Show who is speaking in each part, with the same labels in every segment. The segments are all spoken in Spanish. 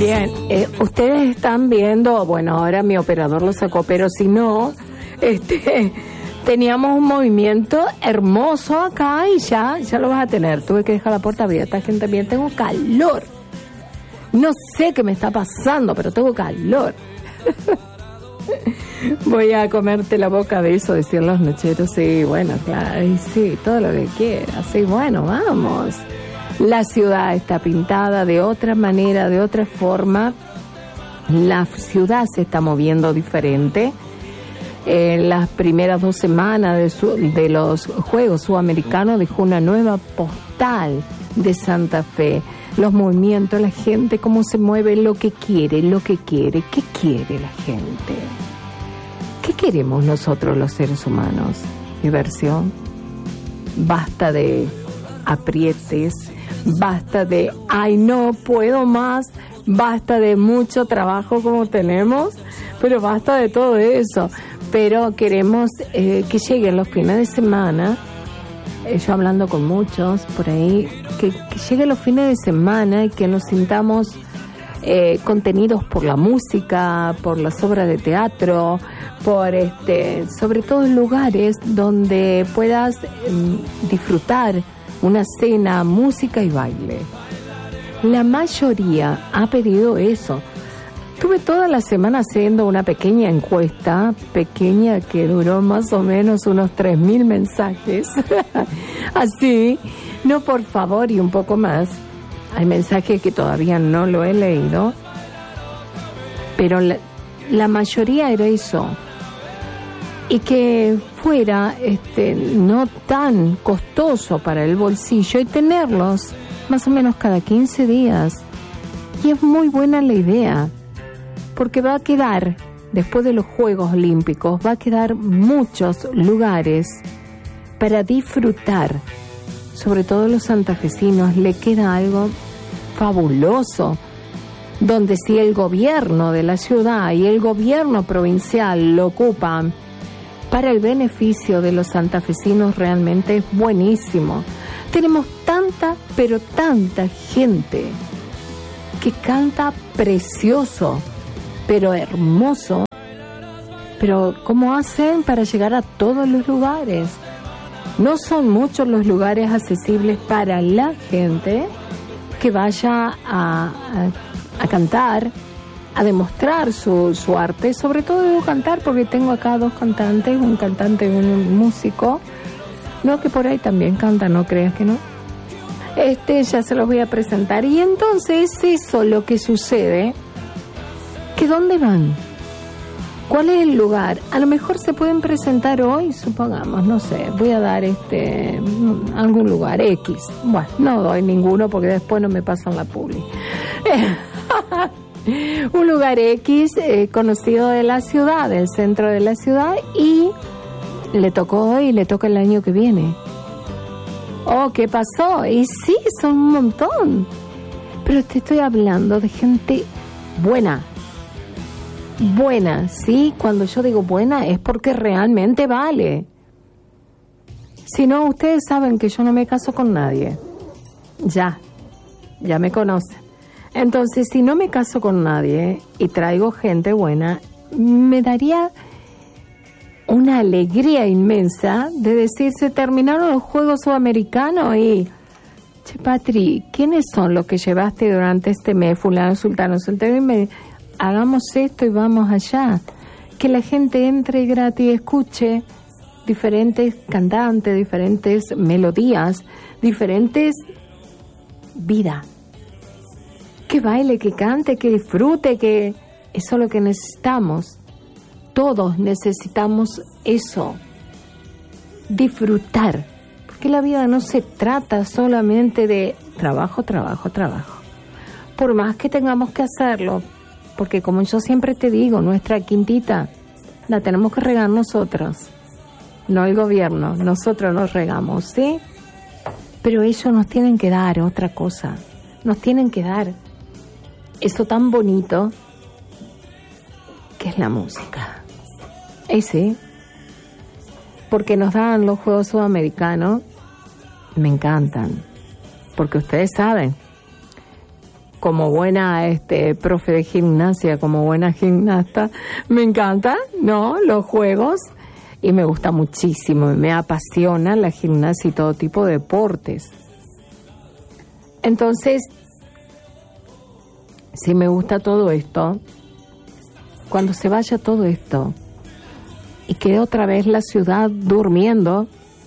Speaker 1: Bien, ustedes están viendo, bueno, ahora mi operador lo sacó, pero si no, teníamos un movimiento hermoso acá y ya lo vas a tener. Tuve que dejar la puerta abierta, que también tengo calor. No sé qué me está pasando, pero tengo calor. Voy a comerte la boca de eso, decían los nocheros. Sí, bueno, claro, y sí, todo lo que quieras. Sí, bueno, vamos. La ciudad está pintada de otra manera, de otra forma. La ciudad se está moviendo diferente. En las primeras 2 semanas de los Juegos Sudamericanos dejó una nueva postal de Santa Fe. Los movimientos, la gente, cómo se mueve, lo que quiere. ¿Qué quiere la gente? ¿Qué queremos nosotros los seres humanos? Diversión. Basta de aprietes, basta de ay no puedo más, basta de mucho trabajo como tenemos, pero basta de todo eso. Pero queremos que lleguen los fines de semana, yo hablando con muchos por ahí, que lleguen los fines de semana y que nos sintamos contenidos por la música, por las obras de teatro, por sobre todo lugares donde puedas disfrutar una cena, música y baile. La mayoría ha pedido eso. Tuve toda la semana haciendo una pequeña encuesta, pequeña que duró más o menos unos 3.000 mensajes. Así, no, por favor, y un poco más. Hay mensajes que todavía no lo he leído, pero la mayoría era eso. Y que fuera no tan costoso para el bolsillo y tenerlos más o menos cada 15 días. Y es muy buena la idea, porque va a quedar, después de los Juegos Olímpicos, va a quedar muchos lugares para disfrutar. Sobre todo los santafesinos, le queda algo fabuloso, donde si el gobierno de la ciudad y el gobierno provincial lo ocupan para el beneficio de los santafesinos, realmente es buenísimo. Tenemos tanta, pero tanta gente que canta precioso, pero hermoso. Pero ¿cómo hacen para llegar a todos los lugares? No son muchos los lugares accesibles para la gente que vaya a cantar, a demostrar su arte. Sobre todo debo cantar porque tengo acá 2 cantantes, un cantante y un músico. No, que por ahí también canta, no creas que no. Ya se los voy a presentar. Y entonces eso lo que sucede, que ¿dónde van? ¿Cuál es el lugar? A lo mejor se pueden presentar hoy, supongamos, no sé, voy a dar algún lugar X. Bueno, no doy ninguno porque después no me pasan la publi. Un lugar X conocido de la ciudad, del centro de la ciudad, y le tocó hoy y le toca el año que viene. Oh, ¿qué pasó? Y sí, son un montón. Pero te estoy hablando de gente buena. Buena, ¿sí? Cuando yo digo buena es porque realmente vale. Si no, ustedes saben que yo no me caso con nadie. Ya me conocen. Entonces, si no me caso con nadie y traigo gente buena, me daría una alegría inmensa de decir, se terminaron los Juegos Sudamericanos y... Che, Patri, ¿quiénes son los que llevaste durante este mes? Fulano, sultano, y hagamos esto y vamos allá. Que la gente entre gratis y escuche diferentes cantantes, diferentes melodías, diferentes vida. Que baile, que cante, que disfrute, que eso es lo que necesitamos. Todos necesitamos eso. Disfrutar. Porque la vida no se trata solamente de trabajo, trabajo, trabajo. Por más que tengamos que hacerlo, porque como yo siempre te digo, nuestra quintita la tenemos que regar nosotros, no el gobierno, nosotros nos regamos, ¿sí? Pero ellos nos tienen que dar otra cosa, nos tienen que dar eso tan bonito que es la música. Y sí, porque nos dan los Juegos Sudamericanos, me encantan, porque ustedes saben, como buena profe de gimnasia, como buena gimnasta, me encantan, ¿no? Los juegos, y me gusta muchísimo, me apasiona la gimnasia y todo tipo de deportes. Entonces, si me gusta todo esto, cuando se vaya todo esto y quede otra vez la ciudad durmiendo,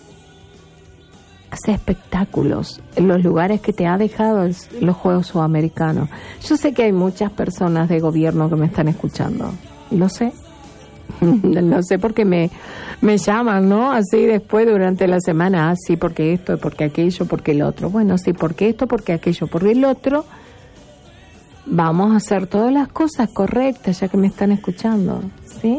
Speaker 1: hace espectáculos en los lugares que te ha dejado los Juegos Sudamericanos. Yo sé que hay muchas personas de gobierno que me están escuchando, lo sé. Lo sé porque me llaman, ¿no? Así después durante la semana, sí, porque esto, porque aquello, porque el otro. Bueno, sí, porque esto, porque aquello, porque el otro. Vamos a hacer todas las cosas correctas, ya que me están escuchando, ¿sí?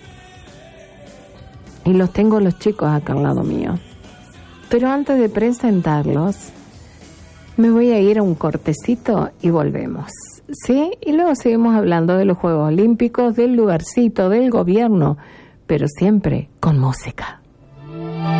Speaker 1: Y los tengo los chicos acá al lado mío. Pero antes de presentarlos, me voy a ir a un cortecito y volvemos, ¿sí? Y luego seguimos hablando de los Juegos Olímpicos, del lugarcito, del gobierno, pero siempre con música.